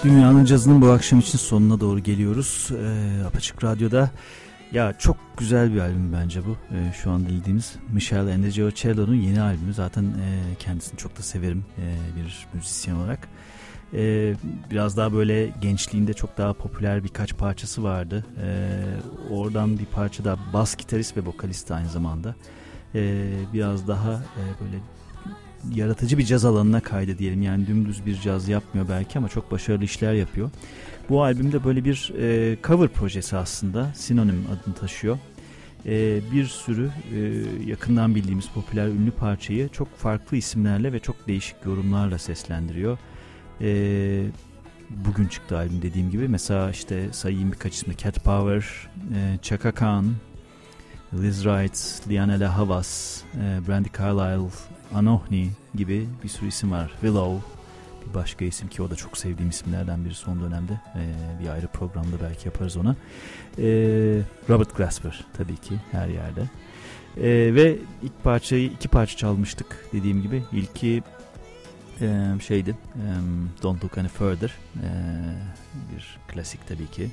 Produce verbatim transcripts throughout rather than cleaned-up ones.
Dünyanın cazının bu akşam için sonuna doğru geliyoruz. E, Apaçık Radyo'da. Ya çok güzel bir albüm bence bu. E, şu an dinlediğimiz Michel Endejocello'nun yeni albümü. Zaten e, kendisini çok da severim e, bir müzisyen olarak. E, biraz daha böyle gençliğinde çok daha popüler birkaç parçası vardı. E, oradan bir parça da bas gitarist ve vokalist aynı zamanda. E, biraz daha e, böyle yaratıcı bir caz alanına kaydı diyelim. Yani dümdüz bir caz yapmıyor belki ama çok başarılı işler yapıyor. Bu albümde böyle bir e, cover projesi aslında. Sinonim adını taşıyor. E, bir sürü e, yakından bildiğimiz popüler ünlü parçayı çok farklı isimlerle ve çok değişik yorumlarla seslendiriyor. E, bugün çıktı albüm dediğim gibi. Mesela işte sayayım birkaç ismi. Cat Power, e, Chaka Khan, Liz Wright, Lianela Havas, e, Brandi Carlile, Anohni gibi bir sürü isim var. Willow bir başka isim ki o da çok sevdiğim isimlerden biri son dönemde. Ee, bir ayrı programda belki yaparız ona. Ee, Robert Glasper tabii ki her yerde. Ee, ve ilk parçayı iki parça çalmıştık dediğim gibi. İlki e, şeydi e, Don't Look Any Further. E, bir klasik tabii ki.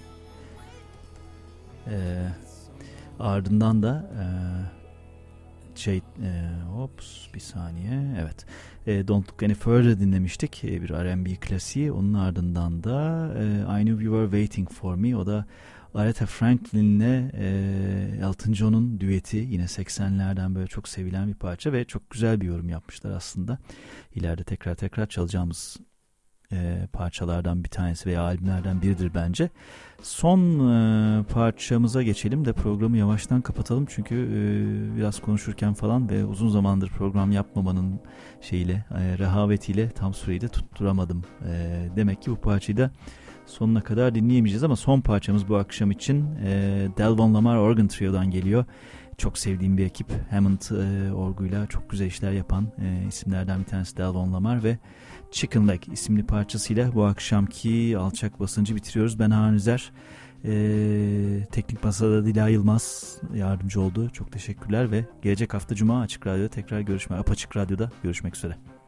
E, ardından da e, şey e, hops bir saniye evet e, Don't Look Any Further dinlemiştik, e, bir R and B klasiği. Onun ardından da e, I Knew You Were Waiting For Me, o da Aretha Franklin'le e, Elton John'un düeti, yine seksenlerden böyle çok sevilen bir parça ve çok güzel bir yorum yapmışlar aslında. İleride tekrar tekrar çalacağımız e, parçalardan bir tanesi veya albümlerden biridir bence. Son e, parçamıza geçelim de programı yavaştan kapatalım çünkü e, biraz konuşurken falan ve uzun zamandır program yapmamanın şeyiyle e, rehavetiyle tam süreyi de tutturamadım. E, demek ki bu parçayı da sonuna kadar dinleyemeyeceğiz ama son parçamız bu akşam için e, Delvon Lamar Organ Trio'dan geliyor. Çok sevdiğim bir ekip. Hammond e, orguyla çok güzel işler yapan e, isimlerden bir tanesi Delvon Lamar ve Chicken Leg isimli parçasıyla bu akşamki alçak basıncı bitiriyoruz. Ben Harun Üzer. E, teknik masada Dila Yılmaz yardımcı oldu. Çok teşekkürler ve gelecek hafta Cuma Açık Radyo'da tekrar görüşmek, Apaçık Radyo'da görüşmek üzere.